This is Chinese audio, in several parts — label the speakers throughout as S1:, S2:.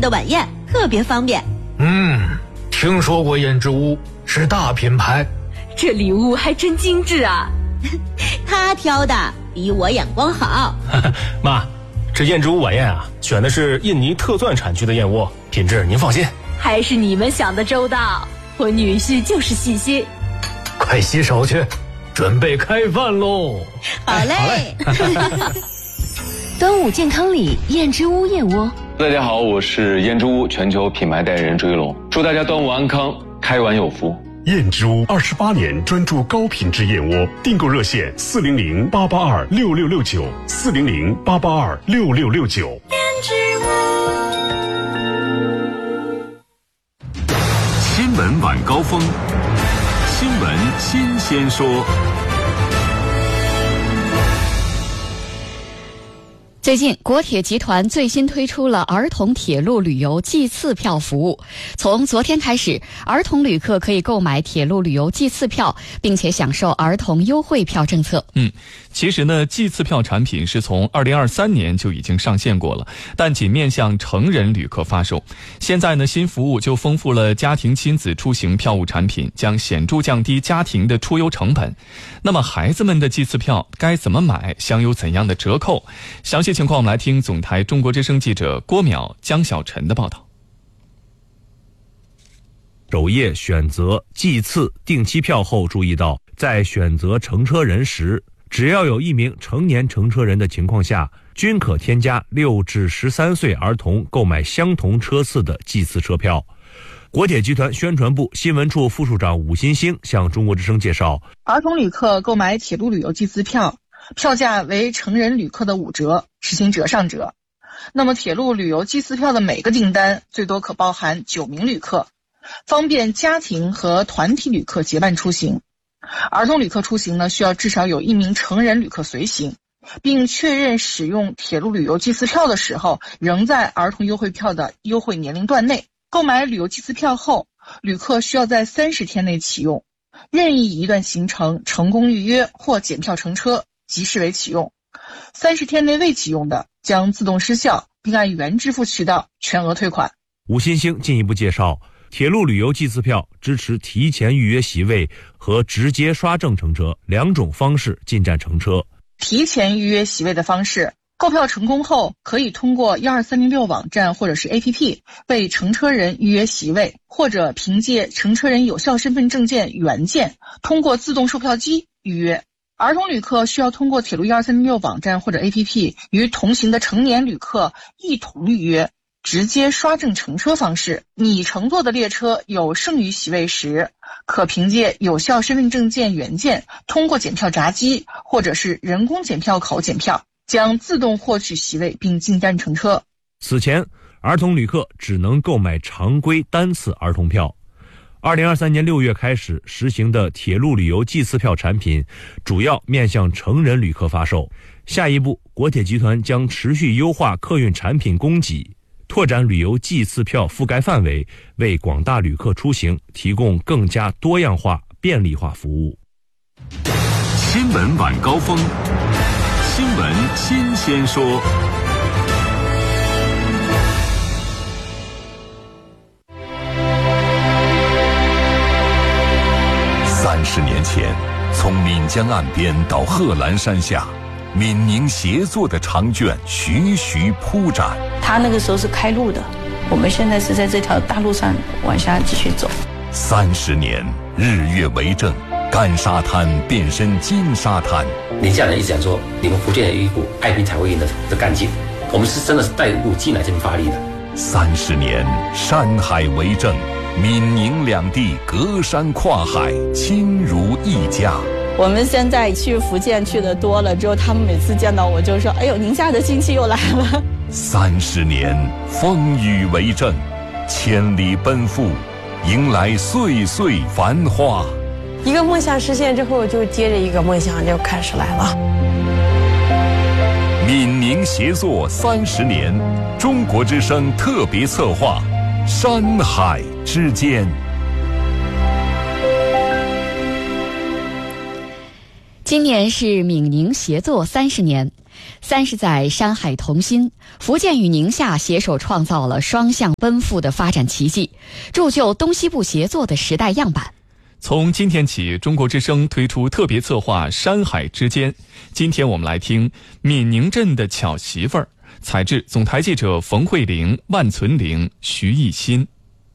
S1: 的晚宴，特别方便。
S2: 听说过燕之屋，是大品牌。
S3: 这礼物还真精致啊。
S1: 他挑的比我眼光好。
S4: 妈，这燕之屋晚宴啊，选的是印尼特钻产区的燕窝，品质您放心。
S3: 还是你们想的周到，我女婿就是细心。
S2: 快洗手去，准备开饭喽。
S1: 好嘞。
S3: 端午健康礼，燕之屋燕窝。
S5: 大家好，我是燕之屋全球品牌代言人朱一龙，祝大家端午安康，开碗有福。
S6: 燕之屋28年专注高品质燕窝，订购热线400-882-6669，400-882-6669。
S1: 燕之屋。
S7: 新闻晚高峰，新闻新鲜说。
S8: 最近，国铁集团最新推出了儿童铁路旅游季次票服务。从昨天开始，儿童旅客可以购买铁路旅游季次票，并且享受儿童优惠票政策。
S9: 其实呢，季次票产品是从2023年就已经上线过了，但仅面向成人旅客发售。现在呢，新服务就丰富了家庭亲子出行票务产品，将显著降低家庭的出游成本。那么，孩子们的季次票该怎么买？享有怎样的折扣？详细情况我们来听总台中国之声记者郭淼、江小晨的报道。
S10: 首页选择季次定期票后，注意到在选择乘车人时，只要有一名成年乘车人的情况下，均可添加6至13岁儿童购买相同车次的季次车票。国铁集团宣传部新闻处副处长武新兴向中国之声介绍，
S11: 儿童旅客购买铁路旅游季次票，票价为成人旅客的5折，实行折上折。那么铁路旅游季次票的每个订单最多可包含9名旅客，方便家庭和团体旅客结伴出行。儿童旅客出行呢，需要至少有1名成人旅客随行，并确认使用铁路旅游季次票的时候仍在儿童优惠票的优惠年龄段内。购买旅游季次票后，旅客需要在30天内启用，任意一段行程成功预约或检票乘车即视为启用，30天内未启用的将自动失效，并按原支付渠道全额退款。
S10: 吴新兴进一步介绍，铁路旅游季次票支持提前预约席位和直接刷证乘车2种方式进站乘车。
S11: 提前预约席位的方式，购票成功后可以通过12306网站或者是 APP 为乘车人预约席位，或者凭借乘车人有效身份证件原件通过自动售票机预约。儿童旅客需要通过铁路12306网站或者 APP 与同行的成年旅客一同预约直接刷证乘车方式。你乘坐的列车有剩余席位时，可凭借有效身份证件原件通过检票闸机或者是人工检票口检票，将自动获取席位并进站乘车。
S10: 此前，儿童旅客只能购买常规单次儿童票。2023年6月开始实行的铁路旅游季次票产品主要面向成人旅客发售。下一步，国铁集团将持续优化客运产品供给，拓展旅游季次票覆盖范围，为广大旅客出行提供更加多样化、便利化服务。
S7: 新闻晚高峰，新闻新鲜说。30年前，从岷江岸边到贺兰山下，闽宁协作的长卷徐徐铺展。
S12: 他那个时候是开路的，我们现在是在这条大路上往下继续走。
S7: 30年，日月为证，干沙滩变身金沙滩。
S13: 宁夏人一直讲说，你们福建有一股爱拼才会赢的干劲，我们是真的是带入进来这边发力的。
S7: 30年，山海为证。闽宁两地隔山跨海，亲如一家。
S12: 我们现在去福建去的多了之后，他们每次见到我就说：“哎呦，宁夏的亲戚又来了。
S7: ”30年，风雨为证，千里奔赴，迎来岁岁繁华。
S14: 一个梦想实现之后，就接着一个梦想就开始来了。
S7: 闽宁协作30年，中国之声特别策划。山海之间。
S8: 今年是闽宁协作30年。 30载山海同心，福建与宁夏携手创造了双向奔赴的发展奇迹，铸就东西部协作的时代样板。
S9: 从今天起，中国之声推出特别策划《山海之间》。今天我们来听闽宁镇的巧媳妇儿，采制总台记者冯慧玲、万存玲、徐艺新。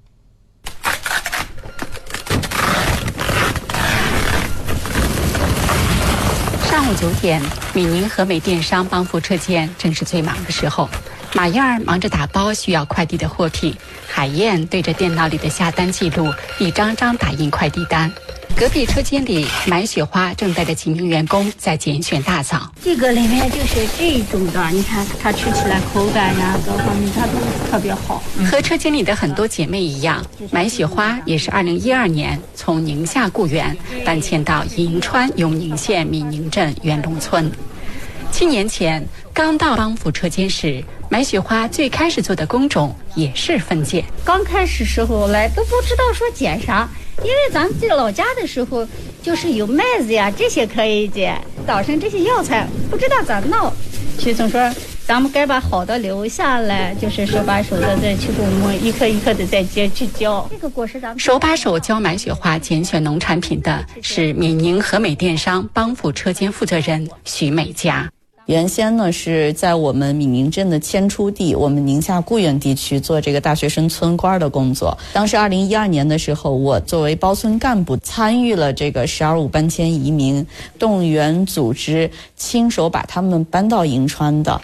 S15: 上午9点，闽宁和美电商帮扶车间正是最忙的时候。马燕儿忙着打包需要快递的货品，海燕对着电脑里的下单记录，一张张打印快递单。隔壁车间里，买雪花正带着几名员工在拣选大枣。
S16: 这个里面就是这种的，你看它吃起来口感呀，各方面它都特别好。
S15: 和车间里的很多姐妹一样，买雪花也是2012年从宁夏固原搬迁到银川永宁县闽宁镇元龙村。7年前刚到帮扶车间时，买雪花最开始做的工种也是分拣。
S16: 刚开始时候来都不知道说捡啥，因为咱们在老家的时候就是有麦子呀这些可以捡，早上这些药材不知道咋弄，徐总说咱们该把好的留下来，就是手把手的再去给我们一颗一颗的再接去教。这个果实咱们
S15: 手把手教买雪花拣选农产品的是闽宁和美电商帮扶车间负责人徐美佳。
S17: 原先呢是在我们闽宁镇的迁出地，我们宁夏固原地区做这个大学生村官的工作。当时2012年的时候，我作为包村干部参与了这个12.5搬迁移民，动员组织，亲手把他们搬到银川的。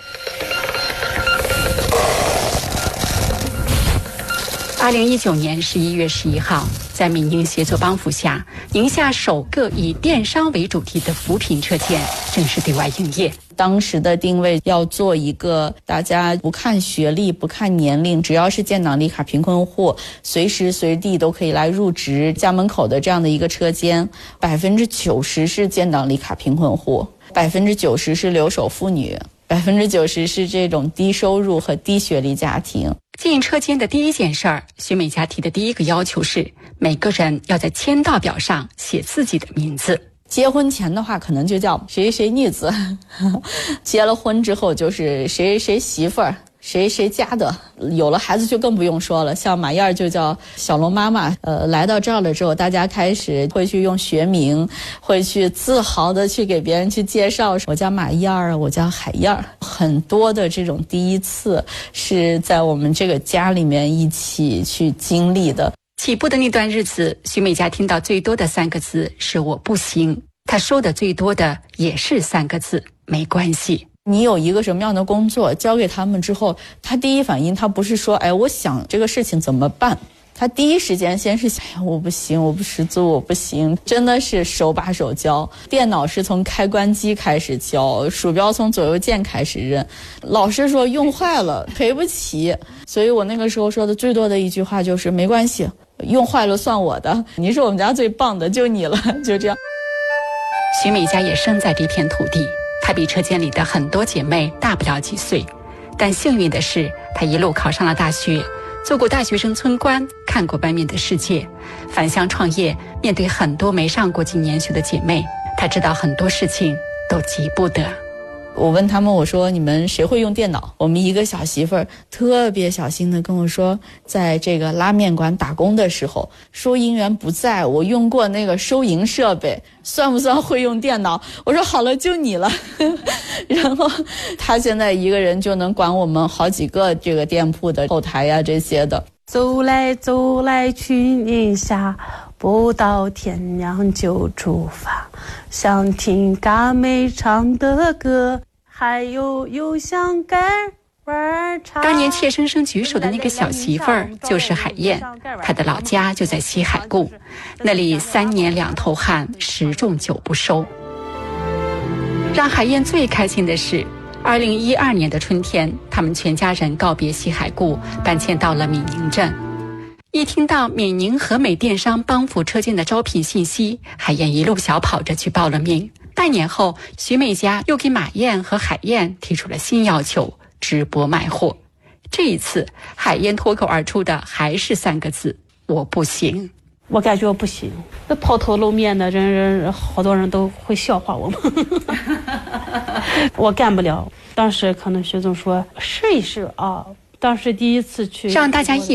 S15: 2019年11月11号，在闽宁协作帮扶下，宁夏首个以电商为主题的扶贫车间正式对外营业。
S17: 当时的定位要做一个大家不看学历不看年龄，只要是建档立卡贫困户随时随地都可以来入职家门口的这样的一个车间。90%是建档立卡贫困户，90%是留守妇女，90%是这种低收入和低学历家庭。
S15: 进车间的第一件事儿，徐美佳提的第一个要求是每个人要在签到表上写自己的名字。
S17: 结婚前的话可能就叫谁谁女子，结了婚之后就是谁谁媳妇儿，谁谁家的，有了孩子就更不用说了，像马燕就叫小龙妈妈。来到这儿了之后，大家开始会去用学名，会去自豪的去给别人去介绍，我叫马燕儿，我叫海燕儿。很多的这种第一次是在我们这个家里面一起去经历的。
S15: 起步的那段日子，徐美佳听到最多的3个字是我不行，她说的最多的也是3个字，没关系。
S17: 你有一个什么样的工作交给他们之后，他第一反应他不是说我想这个事情怎么办，他第一时间先是想我不行，我不识字，我不行，真的是手把手教。电脑是从开关机开始教，鼠标从左右键开始认，老师说用坏了赔不起，所以我那个时候说的最多的一句话就是没关系，用坏了算我的，你是我们家最棒的，就你了，就这样。
S15: 徐美佳也生在这片土地，她比车间里的很多姐妹大不了几岁，但幸运的是她一路考上了大学，做过大学生村官，看过外面的世界，返乡创业，面对很多没上过几年学的姐妹，她知道很多事情都急不得。
S17: 我问他们，我说你们谁会用电脑？我们一个小媳妇儿特别小心的跟我说，在这个拉面馆打工的时候，收银员不在，我用过那个收银设备，算不算会用电脑？我说好了，就你了。然后他现在一个人就能管我们好几个这个店铺的后台呀这些的。
S14: 走来走来去宁夏，不到天亮就出发，想听嘎妹唱的歌，还有想干玩茶。
S15: 当年怯生生举手的那个小媳妇儿就是海燕，她的老家就在西海固，那里3年2头旱，10种9不收。让海燕最开心的是2012年的春天，他们全家人告别西海固，搬迁到了闽宁镇。一听到闽宁和美电商帮扶车间的招聘信息，海燕一路小跑着去报了名。半年后，徐美佳又给马燕和海燕提出了新要求，直播卖货。这一次，海燕脱口而出的还是3个字：我不行。
S14: 我感觉我不行，那抛头露面的人，好多人都会笑话我们。我干不了。当时可能徐总说试一试啊，当时第一次去
S15: 让大家